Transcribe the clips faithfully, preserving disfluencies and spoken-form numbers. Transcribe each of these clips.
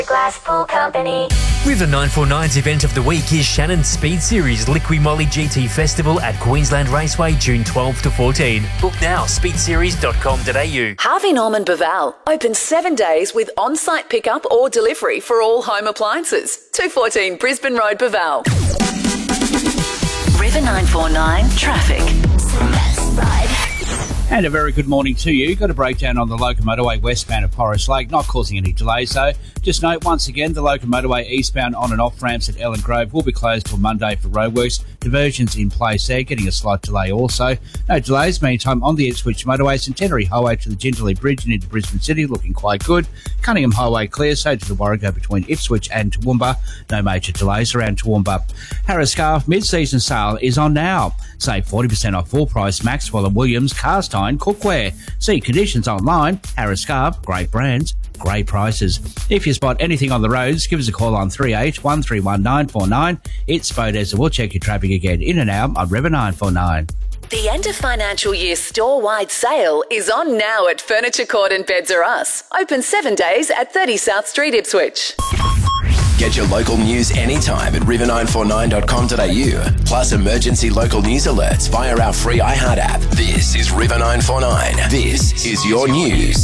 Glasspool Company. River nine forty-nine's event of the week is Shannon's Speed Series Liqui Moly G T Festival at Queensland Raceway, June twelfth to fourteenth. Book now, speed series dot com dot a u. Harvey Norman Baval, open seven days with on-site pickup or delivery for all home appliances. two fourteen Brisbane Road, Baval. River nine forty-nine Traffic. And a very good morning to you. Got a breakdown on the local motorway westbound of Forest Lake, not causing any delays though. Just note once again, the local motorway eastbound on and off ramps at Ellen Grove will be closed till Monday for roadworks. Diversions in place there, getting a slight delay also. No delays, meantime, on the Ipswich motorway, Centenary Highway to the Jindalee Bridge and into Brisbane City, looking quite good. Cunningham Highway clear, so to the Warrego between Ipswich and Toowoomba. No major delays around Toowoomba. Harris Scarf mid-season sale is on now. Save forty percent off full price Maxwell and Williams cast iron cookware. See conditions online. Harris Scarf, great brands, great prices. If you spot anything on the roads, give us a call on three eight one three one nine four nine. It's Bodes and we'll check your traffic again in and out on River nine forty-nine. The end of financial year store-wide sale is on now at Furniture Court and Beds R Us. Open seven days at thirty South Street, Ipswich. Get your local news anytime at river nine forty-nine dot com dot a u. Plus emergency local news alerts via our free iHeart app. This is River nine forty-nine. This is your news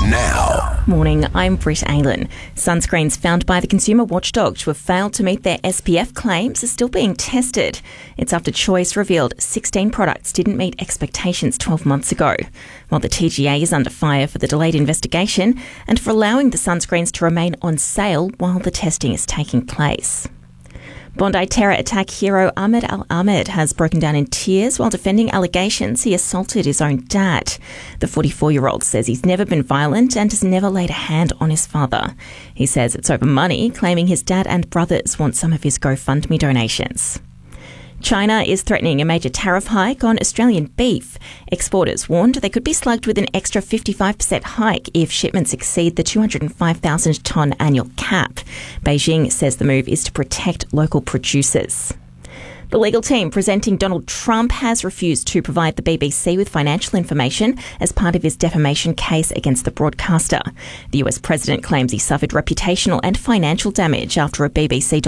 now. Morning, I'm Britt Aylen. Sunscreens found by the consumer watchdog to have failed to meet their S P F claims are still being tested. It's after Choice revealed sixteen products didn't meet expectations twelve months ago. While the T G A is under fire for the delayed investigation and for allowing the sunscreens to remain on sale while the testing is taking place. Bondi terror attack hero Ahmed Al-Ahmed has broken down in tears while defending allegations he assaulted his own dad. The forty-four-year-old says he's never been violent and has never laid a hand on his father. He says it's over money, claiming his dad and brothers want some of his GoFundMe donations. China is threatening a major tariff hike on Australian beef. Exporters warned they could be slugged with an extra fifty-five percent hike if shipments exceed the two hundred five thousand tonne annual cap. Beijing says the move is to protect local producers. The legal team presenting Donald Trump has refused to provide the B B C with financial information as part of his defamation case against the broadcaster. The U S president claims he suffered reputational and financial damage after a B B C